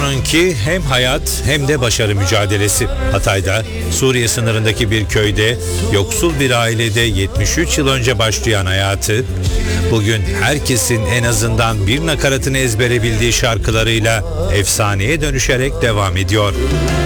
Onunki hem hayat hem de başarı mücadelesi. Hatay'da, Suriye sınırındaki bir köyde, yoksul bir ailede 73 yıl önce başlayan hayatı, bugün herkesin en azından bir nakaratını ezbere bildiği şarkılarıyla efsaneye dönüşerek devam ediyor.